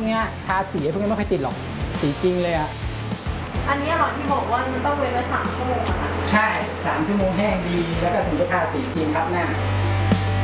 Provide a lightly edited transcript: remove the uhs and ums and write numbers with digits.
นี้ทาสีพวกนี้ไม่ค่อยติดหรอกสีจริงเลยอ่ะอันนี้หรอที่บอกว่ามันต้องเว้นไว้3 ชั่วโมงอะค่ะใช่3 ชั่วโมงแห้งดีแล้วก็ถึงจะทาสีจริงครับหน้า